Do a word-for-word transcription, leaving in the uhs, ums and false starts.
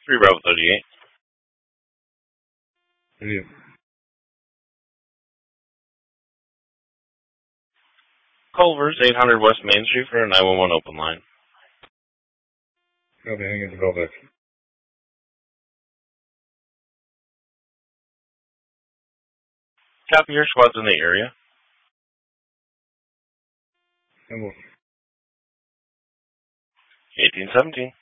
three Bravo thirty-eight. Yeah. Culver's, eight hundred West Main Street for a nine one one open line. Okay, hang on, call back. Copy, your squad's in the area. Symbol. eighteen seventeen.